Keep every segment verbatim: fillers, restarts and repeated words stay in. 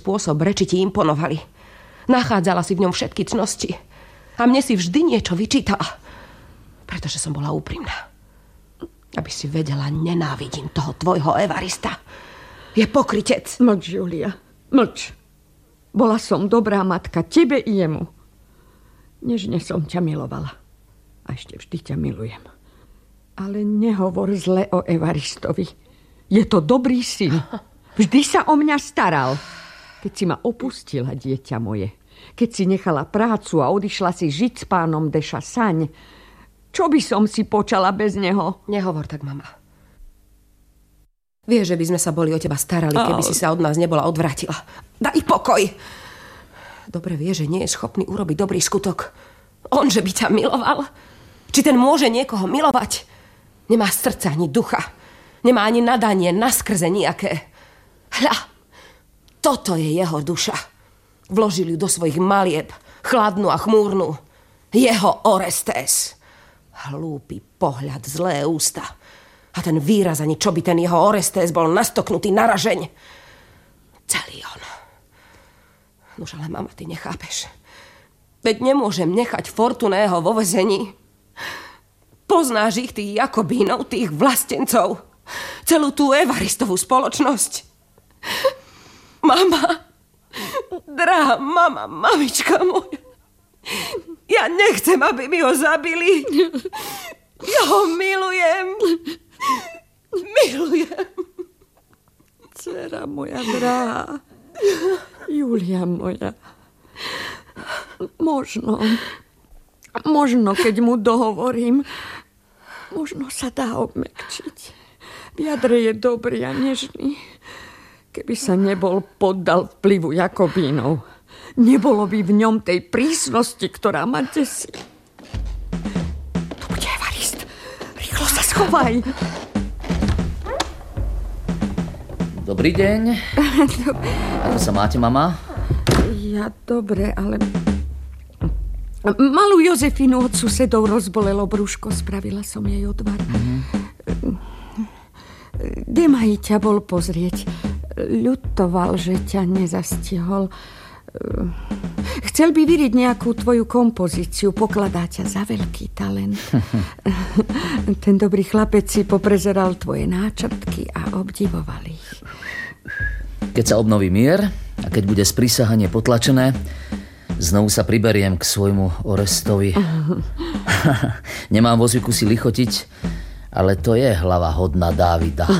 spôsob reči ti imponovali. Nachádzala si v ňom všetky cnosti. A mne si vždy niečo vyčítala. Pretože som bola úprimná. Aby si vedela, nenávidím toho tvojho Evarista. Je pokrytec. Mlč, Julia, mlč. Bola som dobrá matka tebe i jemu. Nežne som ťa milovala. A ešte vždy ťa milujem. Ale nehovor zle o Evaristovi. Je to dobrý syn. Vždy sa o mňa staral. Keď si ma opustila, dieťa moje. Keď si nechala prácu a odišla si žiť s pánom de Chassagne. Čo by som si počala bez neho? Nehovor tak, mama. Vieš, že by sme sa boli o teba starali, keby si sa od nás nebola odvrátila. Daj pokoj. Dobre vieš, že nie je schopný urobiť dobrý skutok. On, že by ťa miloval? Či ten môže niekoho milovať? Nemá srdca ani ducha. Nemá ani nadanie naskrze nejaké. Hľa, toto je jeho duša. Vložili ju do svojich malieb, chladnú a chmúrnu. Jeho Orestes. Hlúpy pohľad, zlé ústa. A ten výraz, ani čo by ten jeho Orestes bol nastoknutý na ražeň. Celý on. Nož ale, mama, ty nechápeš. Veď nemôžem nechať Fortuného vo väzení. Poznáš ich, tých Jakobínov, tých vlastencov. Celú tú Evaristovú spoločnosť. Mama, drahá mama, mamička moja. Ja nechcem, aby mi ho zabili. Ja ho milujem. Milujem. Dcera moja drahá. Julia moja. Možno, možno, keď mu dohovorím, možno sa dá obmekčiť. V jadre je dobrý a nežný. Keby sa nebol poddal vplyvu Jakobínov, nebolo by v ňom tej prísnosti, ktorá ma desí. Tu bude Evarist. Rýchlo sa schovaj. Dobrý deň. Ako sa máte, mama? Ja dobre, ale... Malú Jozefinu od susedov rozbolelo brúško, spravila som jej odvar. Mm-hmm. Demaj ťa bol pozrieť. Ľutoval, že ťa nezastihol. Chcel by vyriť nejakú tvoju kompozíciu, pokladá ťa za veľký talent. Ten dobrý chlapec si poprezeral tvoje náčrtky a obdivoval ich. Keď sa obnoví mier a keď bude sprísahanie potlačené, znovu sa priberiem k svojmu Orestovi. Nemám vo zvyku si lichotiť, ale to je hlava hodná Dávida.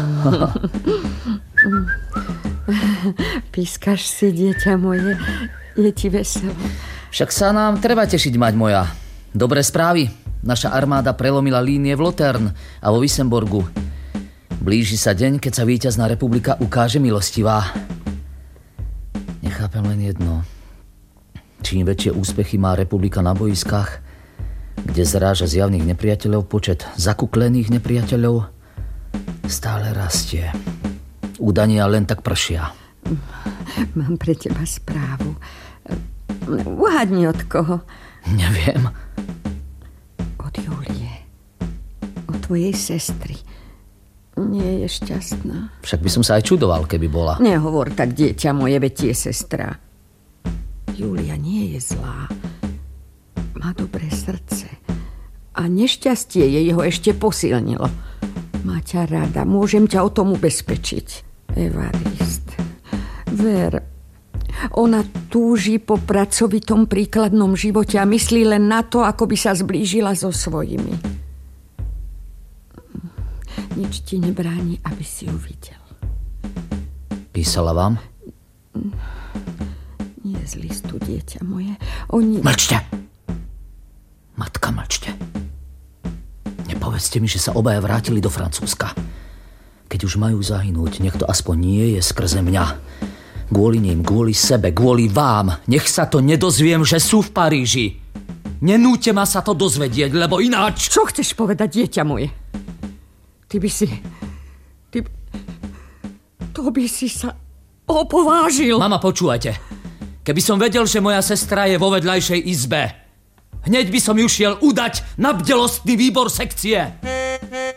Pískaš si, dieťa moje, je ti veselo. Však sa nám treba tešiť, mať moja. Dobré správy. Naša armáda prelomila línie v Lotern a vo Wissemborgu. Blíži sa deň, keď sa víťazná republika ukáže milostivá. Nechápem len jedno. Čím väčšie úspechy má republika na boiskách, kde zráža zjavných nepriateľov, počet zakuklených nepriateľov stále rastie. Údania len tak pršia. Mám pre teba správu. Uhádni od koho? Neviem. Od Julie. Od tvojej sestry. Nie je šťastná. Však by som sa aj čudoval, keby bola. Nehovor tak, dieťa moje, veď je sestra. Julia nie je zlá. Má dobré srdce. A nešťastie je jeho ešte posilnilo. Má ťa rada, môžem ťa o tom ubezpečiť. Evarist. Ver, ona túži po pracovitom príkladnom živote a myslí len na to, ako by sa zblížila so svojimi. Nič ti nebráni, aby si ju videl. Písala vám? Nie z listu, dieťa moje. Oni... Mlčte! Matka, mlčte. Nepovedzte mi, že sa obaja vrátili do Francúzska. Keď už majú zahynúť, nech to aspoň nie je skrze mňa. Kvôli ním, kvôli sebe, kvôli vám. Nech sa to nedozviem, že sú v Paríži. Nenúďte ma sa to dozvedieť, lebo ináč... Čo chceš povedať, dieťa moje? Ty by si... Ty... To by si sa opovážil. Mama, počúvajte. Keby som vedel, že moja sestra je vo vedľajšej izbe, hneď by som ju šiel udať na bdelostný výbor sekcie.